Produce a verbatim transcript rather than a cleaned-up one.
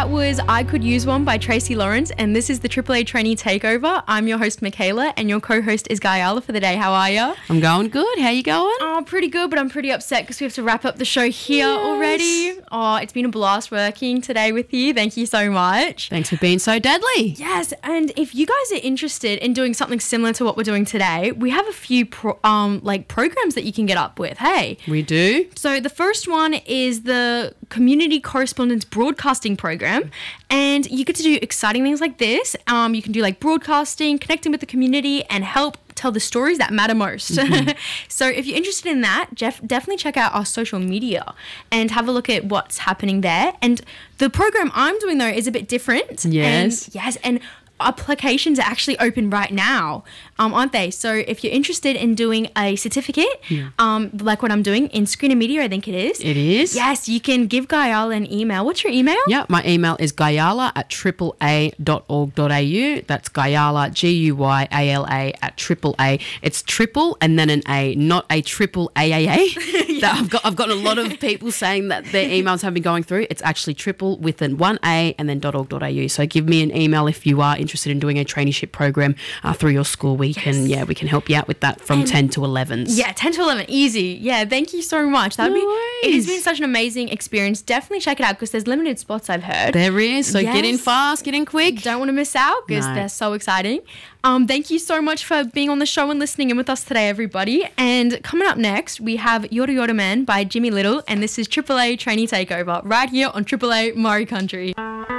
that was I Could Use One by Tracy Lawrence, and this is the Triple A Trainee Takeover. I'm your host, Michaela, and your co-host is Gayala for the day. How are you? I'm going good. How you going? Oh, pretty good, but I'm pretty upset because we have to wrap up the show here Yes. already. Oh, it's been a blast working today with you. Thank you so much. Thanks for being so deadly. Yes, and if you guys are interested in doing something similar to what we're doing today, we have a few pro- um like programs that you can get up with. Hey. We do. So the first one is the Community Correspondence Broadcasting Program, and you get to do exciting things like this. Um, you can do like broadcasting, connecting with the community, and help tell the stories that matter most. Mm-hmm. So if you're interested in that, Jeff, definitely check out our social media and have a look at what's happening there. And the program I'm doing though is a bit different. Yes. And, yes, and applications are actually open right now, um, aren't they? So if you're interested in doing a certificate, yeah. um, like what I'm doing in Screener Media, I think it is. It is. Yes, you can give Gayala an email. What's your email? Yeah, my email is guyala at triple a dot org dot a u. That's Guyala, G U Y A L A at triple A. It's triple and then an A, not a triple A A A. yeah. that I've got I've got a lot of people saying that their emails have been going through. It's actually triple with an one A and then .org.au. So give me an email if you are interested in doing a traineeship program uh, through your school. We yes. can, yeah, we can help you out with that from and ten to elevens. Yeah, ten to eleven, easy. Yeah, thank you so much. That'd no be. worries. It has been such an amazing experience. Definitely check it out because there's limited spots, I've heard. There is. So yes. get in fast, get in quick. Don't want to miss out because no. they're so exciting. Um, thank you so much for being on the show and listening in with us today, everybody. And coming up next, we have Yoda Yoda Man by Jimmy Little, and this is Triple A Trainee Takeover right here on Triple A Murray Country.